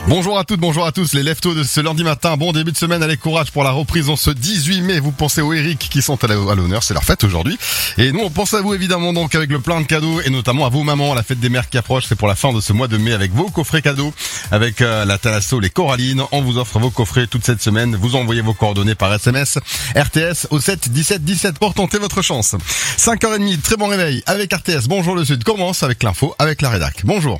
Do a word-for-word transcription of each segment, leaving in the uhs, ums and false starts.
Bonjour à toutes, bonjour à tous, les leftos de ce lundi matin. Bon début de semaine, allez courage pour la reprise en ce dix-huit mai. Vous pensez aux Eric qui sont à l'honneur, c'est leur fête aujourd'hui. Et nous, on pense à vous évidemment donc avec le plein de cadeaux et notamment à vos mamans, la fête des mères qui approche. C'est pour la fin de ce mois de mai avec vos coffrets cadeaux. Avec euh, la Thalasso, les Corallines, on vous offre vos coffrets toute cette semaine. Vous envoyez vos coordonnées par S M S R T S au sept dix-sept dix-sept pour tenter votre chance. cinq heures trente, très bon réveil avec R T S. Bonjour le Sud, commence avec l'info avec la rédac. Bonjour.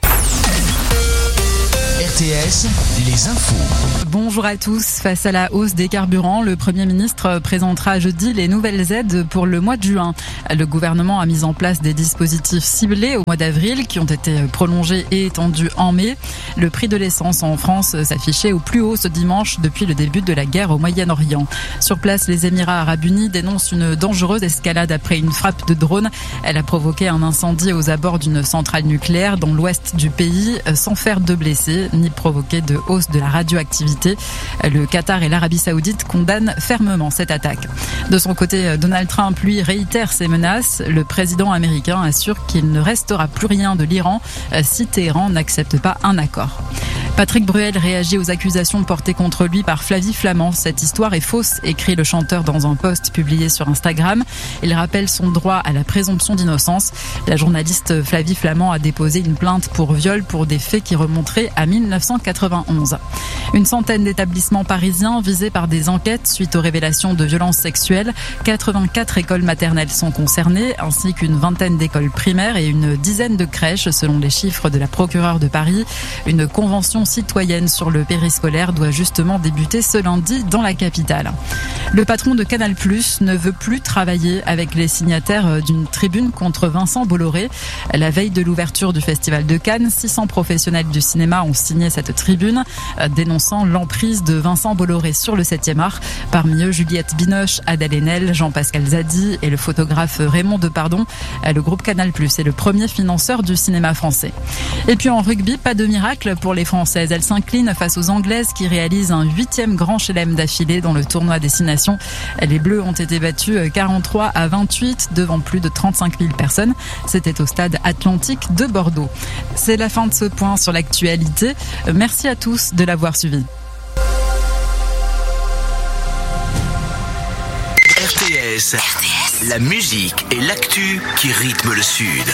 R T S, les infos. Bonjour à tous. Face à la hausse des carburants, le Premier ministre présentera jeudi les nouvelles aides pour le mois de juin. Le gouvernement a mis en place des dispositifs ciblés au mois d'avril qui ont été prolongés et étendus en mai. Le prix de l'essence en France s'affichait au plus haut ce dimanche depuis le début de la guerre au Moyen-Orient. Sur place, les Émirats arabes unis dénoncent une dangereuse escalade après une frappe de drone. Elle a provoqué un incendie aux abords d'une centrale nucléaire dans l'ouest du pays sans faire de blessés ni provoquer de hausse de la radioactivité. Le Qatar et l'Arabie Saoudite condamnent fermement cette attaque. De son côté, Donald Trump, lui, réitère ses menaces. Le président américain assure qu'il ne restera plus rien de l'Iran si Téhéran n'accepte pas un accord. Patrick Bruel réagit aux accusations portées contre lui par Flavie Flament. Cette histoire est fausse, écrit le chanteur dans un post publié sur Instagram. Il rappelle son droit à la présomption d'innocence. La journaliste Flavie Flament a déposé une plainte pour viol pour des faits qui remonteraient à mille neuf cent quatre-vingt-onze. Une centaine d'établissements parisiens visés par des enquêtes suite aux révélations de violences sexuelles. quatre-vingt-quatre écoles maternelles sont concernées, ainsi qu'une vingtaine d'écoles primaires et une dizaine de crèches, selon les chiffres de la procureure de Paris. Une convention citoyenne sur le périscolaire doit justement débuter ce lundi dans la capitale. Le patron de Canal plus, ne veut plus travailler avec les signataires d'une tribune contre Vincent Bolloré. La veille de l'ouverture du Festival de Cannes, six cents professionnels du cinéma ont signé cette tribune, dénonçant l'emprise de Vincent Bolloré sur le septième art. Parmi eux, Juliette Binoche, Adèle Haenel, Jean-Pascal Zadi et le photographe Raymond Depardon. Le groupe Canal plus est le premier financeur du cinéma français. Et puis en rugby, pas de miracle pour les Français. Elles s'inclinent face aux Anglaises qui réalisent un huitième grand chelem d'affilée dans le tournoi Destination. Les Bleus ont été battus quarante-trois à vingt-huit devant plus de trente-cinq mille personnes. C'était au stade Atlantique de Bordeaux. C'est la fin de ce point sur l'actualité. Merci à tous de l'avoir suivi. R T S, R T S, la musique et l'actu qui rythment le Sud.